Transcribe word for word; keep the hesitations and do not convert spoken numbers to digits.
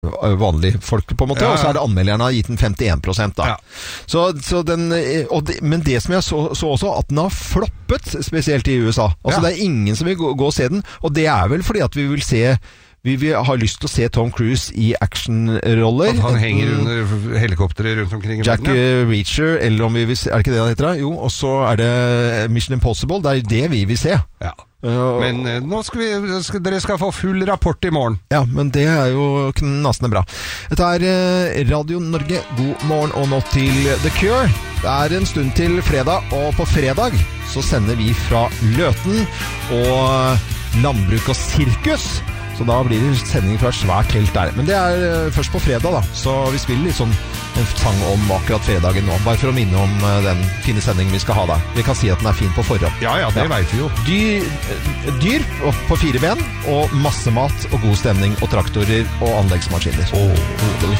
vanlige folk på en måte, ja, ja. Og så er det anmelderne har gitt den femtien prosent da. Ja. Så, så den, og det, men det som jeg så, så også, at den har floppet, spesielt i U S A. Altså ja. Det er ingen som vil gå, gå og se den, og det er vel fordi at vi vil se Vi, vi har lyst til å se Tom Cruise i actionroller. At han henger under helikopteret rundt omkring i Jack verden, ja. Reacher, eller om vi vil se, er det ikke det han heter da? Jo, og så er det Mission Impossible, det er jo det vi vil se. Ja. Uh, men uh, nå skal vi, skal, dere skal få full rapport i morgen. Ja, men det er jo knasende bra. Dette er uh, Radio Norge, god morgen og nå til The Cure. Det er en stund til fredag, og på fredag så sender vi fra Løten og Landbruk og Sirkus. Så da blir det sending fra et svært telt der. Men det er uh, først på fredag da. Så vi spiller litt sånn en sang om akkurat fredagen nå. Bare for å minne om uh, den fine sendingen vi skal ha der. Vi kan si at den er fin på forhånd. Ja, ja, det ja. Vet vi jo. Dyr, dyr på fire ben, og masse mat og god stemning og traktorer og anleggsmaskiner. Åh, oh,